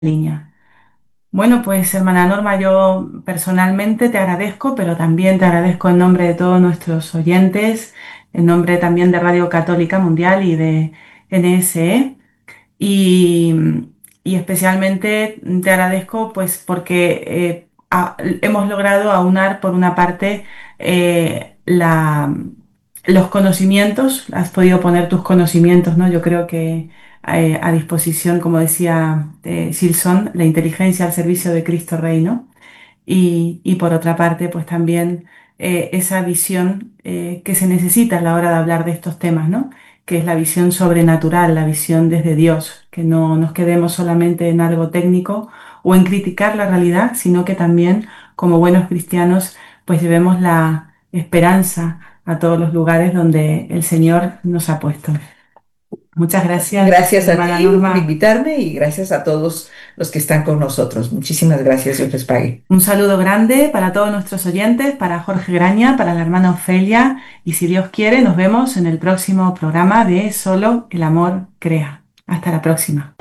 Línea. Bueno, pues hermana Norma, yo personalmente te agradezco, pero también te agradezco en nombre de todos nuestros oyentes, en nombre también de Radio Católica Mundial y de NSE. Y, y especialmente te agradezco pues porque hemos logrado aunar por una parte los conocimientos, has podido poner tus conocimientos, ¿no? Yo creo que a disposición, como decía Silson, la inteligencia al servicio de Cristo Rey, ¿no? Y por otra parte, pues también esa visión que se necesita a la hora de hablar de estos temas, ¿no? Que es la visión sobrenatural, la visión desde Dios, que no nos quedemos solamente en algo técnico o en criticar la realidad, sino que también, como buenos cristianos, pues llevemos la esperanza a todos los lugares donde el Señor nos ha puesto. Muchas gracias, Gracias a hermana ti por Norma. invitarme y gracias a todos los que están con nosotros. Muchísimas gracias, Dios les pague. Un saludo grande para todos nuestros oyentes, para Jorge Graña, para la hermana Ofelia y si Dios quiere nos vemos en el próximo programa de Solo el amor crea. Hasta la próxima.